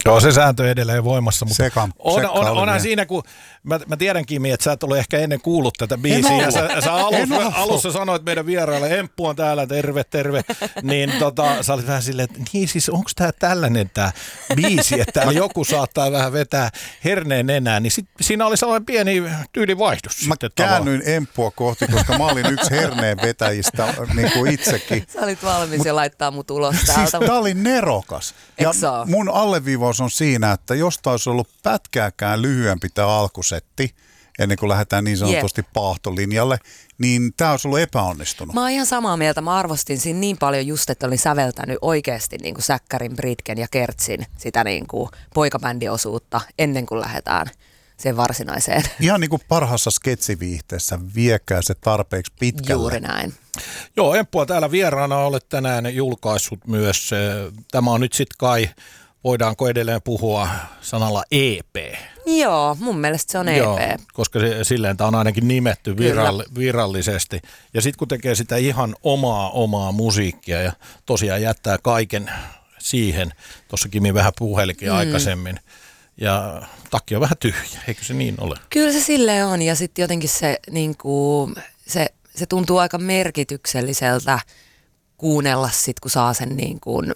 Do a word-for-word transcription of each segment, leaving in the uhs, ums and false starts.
Joo, se sääntö edelleen voimassa, mutta Seka, on, seka on, onhan siinä, kun mä, mä tiedän Kimi, että sä et ole ehkä ennen kuullut tätä biisiä, ja sä, sä alussa, alussa sanoit meidän vieraille, Emppu on täällä, terve, terve, niin tota, sä olit vähän silleen, että niin siis onko tää tällainen tää biisi, että täällä joku saattaa vähän vetää herneen nenään, niin sit, siinä oli sellainen pieni tyylivaihdus. Mä käännyin Emppua kohti, koska mä olin yksi herneen vetäjistä, niin kuin itsekin. Sä olit valmis jo laittaa mut ulos Siis täältä. tää oli nerokas. Ja mun alleviivaus on siinä, että jos tää olisi ollut pätkääkään lyhyempi tää alkusetti, ennen kuin lähdetään niin sanotusti yep. paahtolinjalle, niin tää olisi ollut epäonnistunut. Mä oon ihan samaa mieltä. Mä arvostin siinä niin paljon just, että olin säveltänyt oikeasti niin kuin Säkkärin, Britken ja Kertsin sitä niin kuin poikabändiosuutta ennen kuin lähdetään sen varsinaiseen. Ihan niin kuin parhaassa sketsiviihteessä, viekää se tarpeeksi pitkälle. Juuri näin. Joo, Emppua täällä vieraana olet tänään julkaissut myös. Tämä on nyt sitten kai, voidaanko edelleen puhua sanalla E P? Joo, mun mielestä se on Joo, E P. koska se, silleen tämä on ainakin nimetty viral, virallisesti. Ja sitten kun tekee sitä ihan omaa omaa musiikkia ja tosiaan jättää kaiken siihen, tuossa Kimi vähän puhelikin mm. aikaisemmin, ja takki on vähän tyhjä, eikö se niin ole? Kyllä se silleen on, ja sitten jotenkin se, niin kuin, se, se tuntuu aika merkitykselliseltä kuunnella sit, kun saa sen niin kuin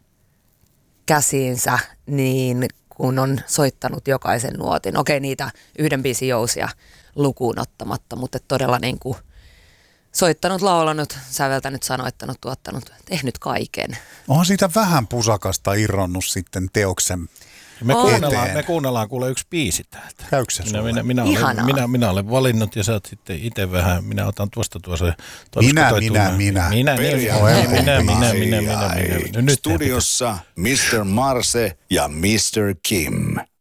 käsiinsä, niin kun on soittanut jokaisen nuotin. Okei, niitä yhden biisin jousia lukuun ottamatta, mutta todella niin kuin soittanut, laulanut, säveltänyt, sanoittanut, tuottanut, tehnyt kaiken. Onhan siitä vähän pusakasta irronnut sitten teoksen. Me kuunnellaan, me kuunnellaan kuule yksi biisi täältä. Käykö se minä, minä, minä, olen, minä, minä olen valinnut ja sä oot sitten itse vähän, minä otan tuosta tuossa. Minä, minä, minä. Minä, minä, minä, minä, minä, minä, minä. Studiossa mister Marse ja mister Kim.